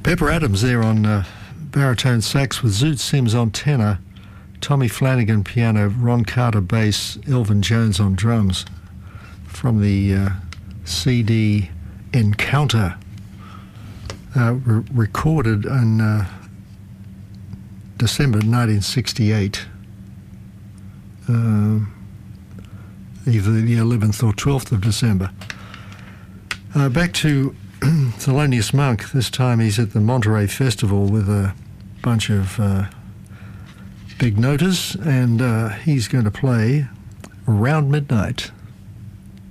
Pepper Adams there on baritone sax with Zoot Sims on tenor, Tommy Flanagan piano, Ron Carter bass, Elvin Jones on drums, from the CD Encounter, recorded in December 1968, either the 11th or 12th of December. Back to Thelonious Monk. This time he's at the Monterey Festival with a bunch of big noters, and he's going to play Around Midnight.